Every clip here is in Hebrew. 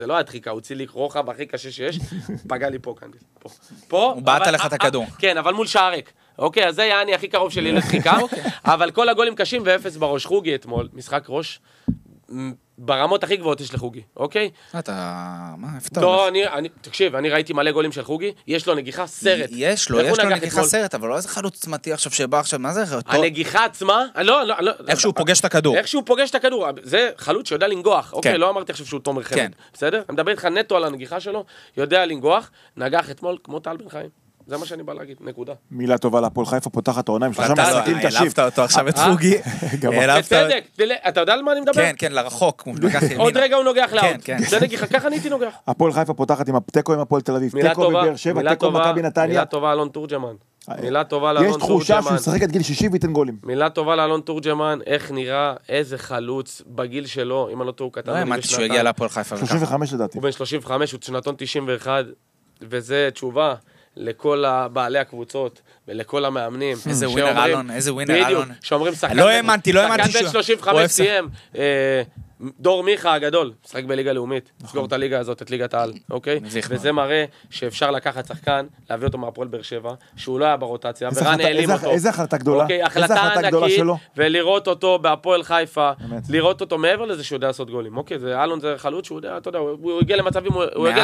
זה לא הדחיקה, הוא הוציא לי רוחב הכי קשה שיש, פגע לי פה, פה. הוא בעט עליך את הכדור. כן, אבל מול שער ריק. אוקיי, אז זה היה אני הכי קרוב שלי לדחיקה, אבל כל הגולים קשים ואפס בראש. חוגי אתמול, משחק ראש, ברמות הכי גבוהות יש לחוגי, אוקיי? מה, איפה אתה לא, תקשיב, אני ראיתי מלא גולים של חוגי, יש לו נגיחה סרט. יש לו נגיחה סרט, אבל לא איזה חלוץ צמתי עכשיו שבא עכשיו, מה זה? הנגיחה עצמה, לא. איך שהוא פוגש את הכדור. איך שהוא פוגש את הכדור, זה חלוץ שיודע לנגוח, אוקיי, לא אמרתי עכשיו שהוא תומר חמד, בסדר? אני מדבר איתך נטו על הנגיחה שלו, יודע לנגוח, נגח אתמול כמו טל בן חיים. זה מה שאני בא להגיד, נקודה. מילה טובה להפועל חיפה, פותחת העונה עם 3 משחקים קשים. העלבת אותו עכשיו את חוגי. בצדק, אתה יודע על מה אני מדבר? כן, לרחוק. עוד רגע הוא נוגח לאוט. זה נגיחה, ככה אני הייתי נוגח. הפועל חיפה פותחת עם תיקו עם הפועל תל אביב, תיקו בבאר שבע, תיקו מכבי נתניה. מילה טובה אלון תורג'מן. מילה טובה לאלון תורג'מן. יש תחושה שהוא ישחק עד גיל 60 וייתן גולים. מילה טובה לאלון תורג'מן, איך נראה, איזה חלוץ בגיל שלו, אם אני לא טועה, הוא קטן. לא האמנתי שהוא הגיע להפועל חיפה. 35 לדעתי. הוא בן 35, הוא שנתון 91, וזה תשובה לכל בעלי הקבוצות ולכל המאמנים. איזה ווינר אלון, איזה ווינר אלון. שאומרים שחקן בן 35 סיים, דור מיכה הגדול, משחק בליגה לאומית, סגור את הליגה הזאת, את ליגת העל, אוקיי? וזה מראה שאפשר לקחת שחקן, להביא אותו מהפועל באר שבע, שהוא לא היה ברוטציה, ורן העלים אותו. איזה החלטה גדולה? החלטה ענקית, ולראות אותו בהפועל חיפה, לראות אותו מעבר לזה שהוא יודע לעשות גולים, אוקיי? אלון זה חלוץ שהוא יודע, אתה יודע, הוא הגיע למצבים,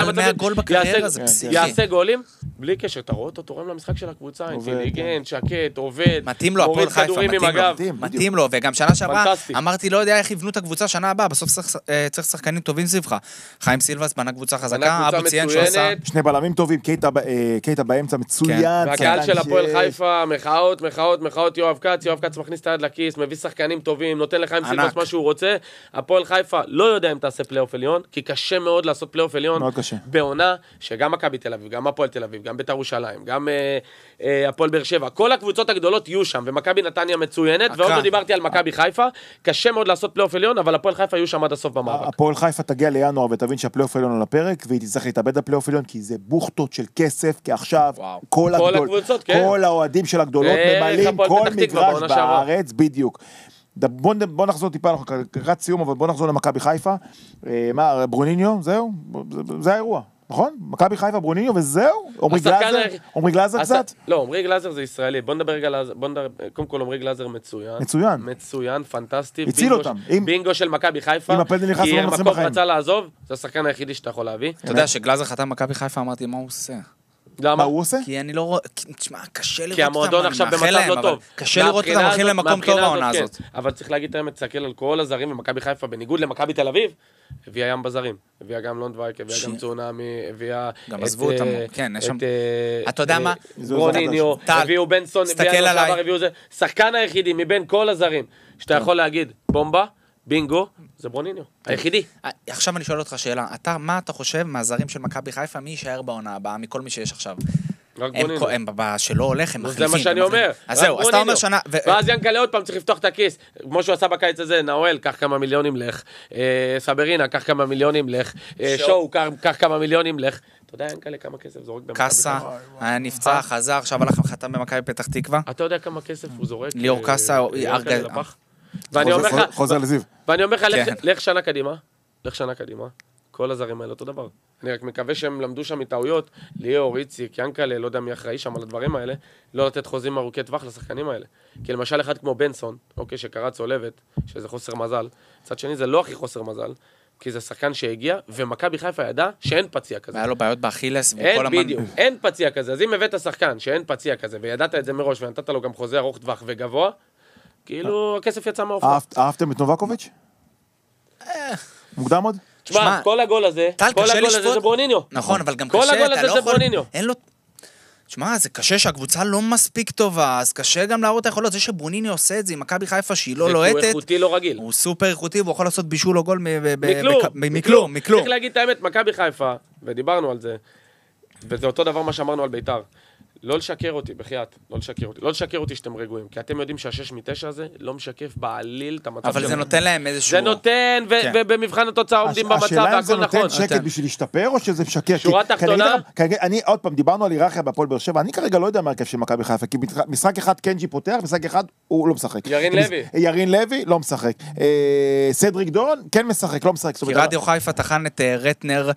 יעשה גולים, בלי קשר, אתה רואה אותו תורם למשחק של הקבוצה, אינטליגנט, שקט, עובד, מוריד כדורים עם הגב. מתאים לו, וגם שנה שעברה, אמרתי, לא יודע איך יבנו את הקבוצה שנה הבאה, בסוף צריך שחקנים טובים סביבך. חיים סילבס בנה קבוצה חזקה, אבו ציין שעושה. 2 בלמים טובים, קייטה באמצע מצוין. והקהל של הפועל חיפה, מחאות, יואב כץ מכניס את היד לכיס, מביא שחקנים טובים, נותן לחיים סילבס מה שהוא רוצה. הפועל חיפה לא יודע אם תעשה פלייאוף עליון, כי קשה מאוד לעשות פלייאוף עליון. בעונה שגם מכבי תל אביב, גם הפועל תל אביב, גם בית"ר ירושלים, גם הפועל באר שבע, כל הקבוצות הגדולות יהיו שם, ומכבי נתניה מצוינת, ועוד לא דיברתי על מכבי חיפה, קשה מאוד לעשות פלייאוף עליון, אבל הפועל חיפה יהיו שם עד הסוף במאבק. הפועל חיפה תגיע לינואר ותבין שהפלייאוף עליון על הפרק, והיא תצטרך להתאבד לפלייאוף עליון, כי זה בוכטות של כסף, כי עכשיו כל האוהדים של הגדולות ממלאים כל מגרש בארץ, בדיוק. בוא נחזור טיפה, אנחנו קראת סיום, אבל בוא נחזור למכבי חיפה. ברוניניו, זהו, זה האירוע. נכון? מכבי חיפה, ברוניניו, וזהו? עומרי גלאזר קצת? לא, עומרי גלאזר זה ישראלי. בוא נדבר רגע, קודם כל עומרי גלאזר מצוין, פנטסטי. הציל אותם. בינגו של מכבי חיפה. אם הפנדל נכנס לא מנסים בחיים. כי המקום רצה לעזוב, זה השחקן היחידי שאתה יכול להביא. אתה יודע שגלאזר חתם מכבי חיפה, אמרתי, מה הוא עושה? מה הוא עושה? כי אני לא רואה, תשמע, קשה לראות אותם. כי המועדון עכשיו במצב לא טוב. קשה לראות אותם הולכים למקום טוב העונה הזאת. אבל צריך להגיד את האמת, תסתכל על כל הזרים במכבי חיפה, בניגוד למכבי תל אביב, הביאה ים בזרים. הביאה גם לונדווייק, הביאה גם צונאמי, הביאה גם עזבו אותם, כן, יש שם. אתה יודע מה? ברוניניו, הביאו בנסון, הביאו שחקן היחידי מבין כל הזרים, שאתה יכול להגיד, בומבה, בינגו, זה ברוניניו, היחידי. עכשיו אני שואל אותך שאלה, מה אתה חושב מהזרים של מכבי חיפה, מי יישאר בעונה הבאה, מכל מי שיש עכשיו? הם שלא הולך, הם מחליפים. זה מה שאני אומר. אז זהו, אז אתה אומר שנה... ואז ינקלה עוד פעם צריך לפתוח את הכיס. כמו שהוא עשה בקיץ הזה, נאואל, קח כמה מיליונים לך. סברינה, קח כמה מיליונים לך. שואו, קח כמה מיליונים לך. אתה יודע, ינקלה, כמה כסף זורק במכבי חיפה? קאסה, היה נפצע, חזר, עכשיו הלך חתם במכבי פתח תקווה. אתה יודע כמה כסף הוא זורק? ליאור קאסה, חוזר לזיו. ואני אומר לך, לך שנה קדימה. כל הזרים האלה אותו דבר. אני רק מקווה שהם למדו שם מטעויות, ליאור, איציק, ינקלה, לא יודע מי אחראי שם על הדברים האלה, לא לתת חוזים ארוכי טווח לשחקנים האלה. כי למשל אחד כמו בנסון, אוקיי, שקרא צולבת, שזה חוסר מזל, צד שני זה לא הכי חוסר מזל, כי זה שחקן שהגיע, ומכבי חיפה ידע שאין פציע כזה. היה לו בעיות באכילס וכל המן... בדיוק, אין פציע כזה. אז אם הבאת שחקן שאין פציע כזה, וידעת את זה מראש, ונתת לו גם חוזה ארוך טווח וגבוה, כאילו הכסף יצא מהאופן. אהבתם את נובקוביץ'? מוקדם עוד? תשמע, כל הגול הזה זה ברוניניו. נכון, אבל גם קשה, כל הגול הזה זה ברוניניו. אין לו... תשמע, זה קשה שהקבוצה לא מספיק טובה, אז קשה גם להראות היכולות. זה שברוניניו עושה את זה עם מכבי חיפה שהיא לא לוהטת. הוא איכותי לא רגיל. הוא סופר איכותי, והוא יכול לעשות בישול או גול מכלום. צריך להגיד את האמת, מכבי חיפה, ודיברנו על זה, וזה אותו דבר מה שאמרנו על בית"ר. לא לשקר אותי, בחייאת, לא לשקר אותי. לא לשקר אותי שאתם רגועים, כי אתם יודעים שה6 מ-9 הזה לא משקף בעליל את המצב. אבל זה נותן להם איזשהו... זה נותן, ובמבחן התוצאה עומדים במצב, והכל נכון. השאלה אם זה נותן שקט בשביל להשתפר, או שזה משקר? שורה תחתונה... אני, עוד פעם, דיברנו על היררכיה בהפועל באר שבע, אני כרגע לא יודע מה הרכב של מכבי חיפה, כי משחק אחד קנג'י פותח, משחק אחד הוא לא משחק. ירין לוי לא משחק. סדריק דורון כן משחק, לא משחק. כי רדיו חיפה תחן את רטנר